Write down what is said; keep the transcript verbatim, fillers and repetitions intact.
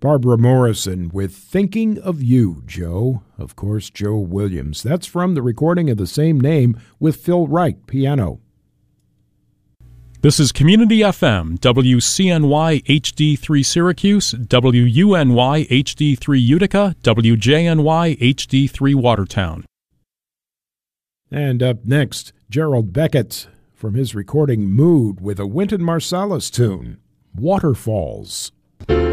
Barbara Morrison with Thinking of You, Joe. Of course, Joe Williams. That's from the recording of the same name with Phil Wright, piano. This is Community F M, W C N Y H D three Syracuse, W U N Y H D three Utica, W J N Y H D three Watertown. And up next, Gerald Beckett from his recording Mood with a Wynton Marsalis tune, Waterfalls.